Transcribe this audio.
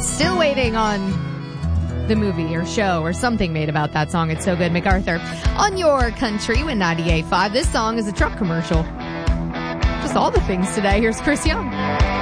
Still waiting on the movie or show or something made about that song. It's so good. MacArthur on your country with 98.5. This song is a truck commercial. Just all the things today. Here's Chris Young.